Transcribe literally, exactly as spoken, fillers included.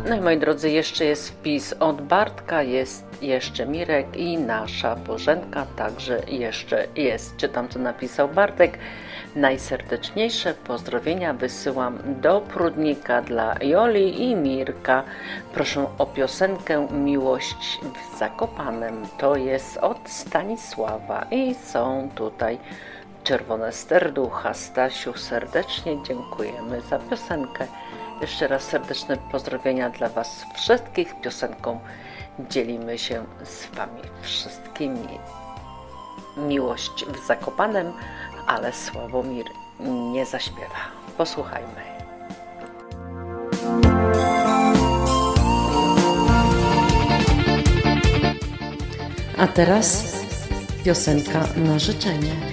No i moi drodzy, jeszcze jest wpis od Bartka, jest jeszcze Mirek i nasza Bożenka także jeszcze jest. Czytam, co napisał Bartek. Najserdeczniejsze pozdrowienia wysyłam do Prudnika dla Joli i Mirka. Proszę o piosenkę Miłość w Zakopanem. To jest od Stanisława i są tutaj czerwone serducha. Stasiu, serdecznie dziękujemy za piosenkę. Jeszcze raz serdeczne pozdrowienia dla Was wszystkich. Piosenką dzielimy się z Wami wszystkimi. Miłość w Zakopanem, ale Sławomir nie zaśpiewa. Posłuchajmy. A teraz piosenka na życzenie.